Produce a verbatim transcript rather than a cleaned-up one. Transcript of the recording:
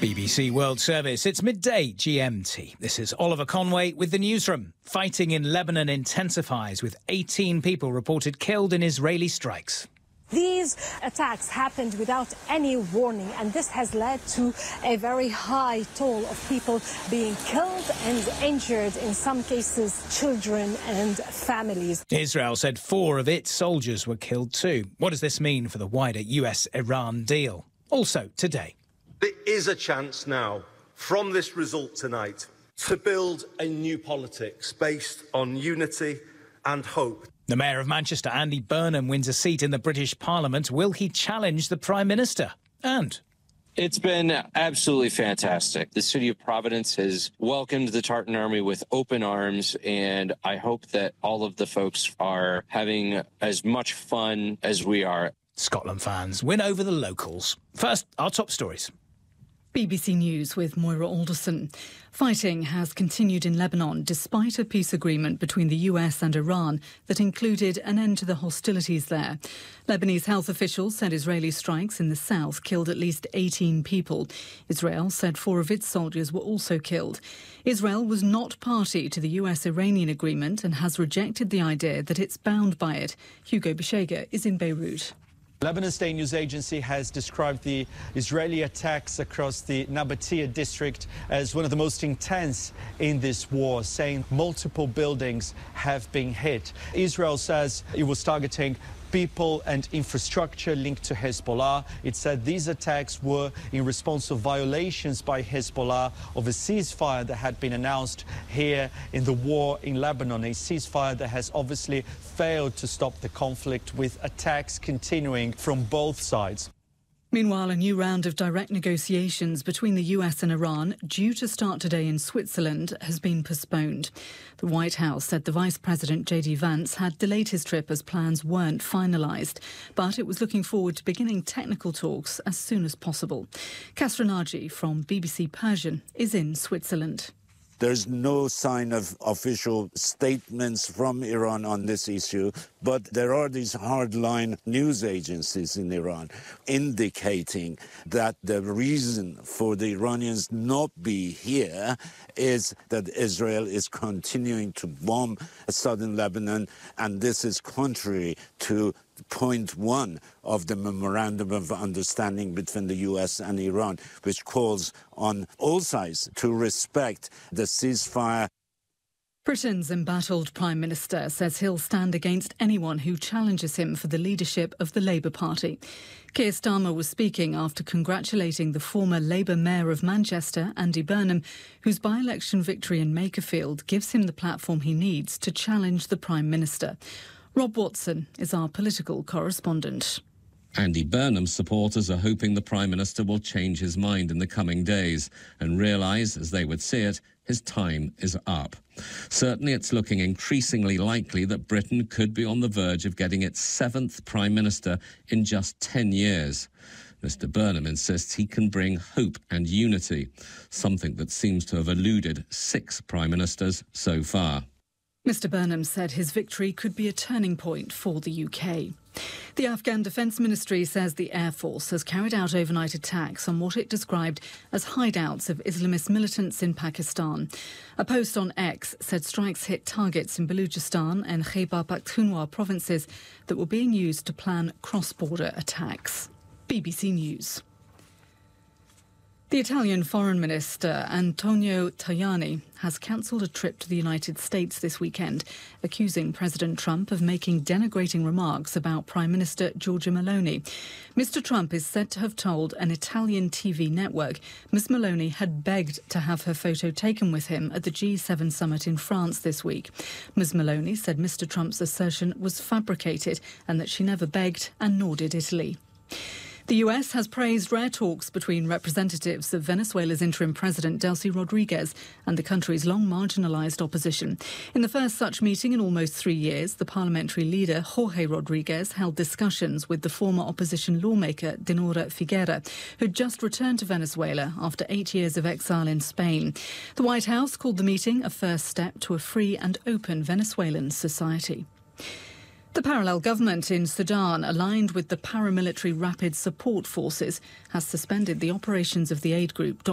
B B C World Service, it's midday G M T. This is Oliver Conway with the newsroom. Fighting in Lebanon intensifies with eighteen people reported killed in Israeli strikes. These attacks happened without any warning, and this has led to a very high toll of people being killed and injured, in some cases children and families. Israel said four of its soldiers were killed too. What does this mean for the wider U S Iran deal? Also today. There is a chance now, from this result tonight, to build a new politics based on unity and hope. The Mayor of Manchester, Andy Burnham, wins a seat in the British Parliament. Will he challenge the Prime Minister? And it's been absolutely fantastic. The city of Providence has welcomed the Tartan Army with open arms, and I hope that all of the folks are having as much fun as we are. Scotland fans win over the locals. First, our top stories. B B C News with Moira Alderson. Fighting has continued in Lebanon despite a peace agreement between the U S and Iran that included an end to the hostilities there. Lebanese health officials said Israeli strikes in the south killed at least eighteen people. Israel said four of its soldiers were also killed. Israel was not party to the U S-Iranian agreement and has rejected the idea that it's bound by it. Hugo Beshega is in Beirut. Lebanon State News Agency has described the Israeli attacks across the Nabatea district as one of the most intense in this war, saying multiple buildings have been hit. Israel says it was targeting people and infrastructure linked to Hezbollah. It said these attacks were in response to violations by Hezbollah of a ceasefire that had been announced here in the war in Lebanon, a ceasefire that has obviously failed to stop the conflict, with attacks continuing from both sides. Meanwhile, a new round of direct negotiations between the U S and Iran, due to start today in Switzerland, has been postponed. The White House said the Vice President, J D Vance, had delayed his trip as plans weren't finalised, but it was looking forward to beginning technical talks as soon as possible. Kasra Naji from B B C Persian is in Switzerland. There's no sign of official statements from Iran on this issue, but there are these hardline news agencies in Iran indicating that the reason for the Iranians not be here is that Israel is continuing to bomb southern Lebanon, and this is contrary to point one of the Memorandum of Understanding between the U S and Iran, which calls on all sides to respect the ceasefire. Britain's embattled Prime Minister says he'll stand against anyone who challenges him for the leadership of the Labour Party. Keir Starmer was speaking after congratulating the former Labour Mayor of Manchester, Andy Burnham, whose by-election victory in Makerfield gives him the platform he needs to challenge the Prime Minister. Rob Watson is our political correspondent. Andy Burnham's supporters are hoping the Prime Minister will change his mind in the coming days and realise, as they would see it, his time is up. Certainly it's looking increasingly likely that Britain could be on the verge of getting its seventh Prime Minister in just ten years. Mr Burnham insists he can bring hope and unity, something that seems to have eluded six Prime Ministers so far. Mr Burnham said his victory could be a turning point for the U K. The Afghan Defence Ministry says the Air Force has carried out overnight attacks on what it described as hideouts of Islamist militants in Pakistan. A post on X said strikes hit targets in Balochistan and Khyber Pakhtunkhwa provinces that were being used to plan cross-border attacks. B B C News. The Italian Foreign Minister, Antonio Tajani, has cancelled a trip to the United States this weekend, accusing President Trump of making denigrating remarks about Prime Minister Giorgia Meloni. Mister Trump is said to have told an Italian T V network Miz Meloni had begged to have her photo taken with him at the G seven summit in France this week. Miz Meloni said Mister Trump's assertion was fabricated and that she never begged, and nor did Italy. The U S has praised rare talks between representatives of Venezuela's interim president, Delcy Rodriguez, and the country's long marginalised opposition. In the first such meeting in almost three years, the parliamentary leader, Jorge Rodriguez, held discussions with the former opposition lawmaker, Dinora Figuera, who'd just returned to Venezuela after eight years of exile in Spain. The White House called the meeting a first step to a free and open Venezuelan society. The parallel government in Sudan, aligned with the paramilitary Rapid Support Forces, has suspended the operations of the aid group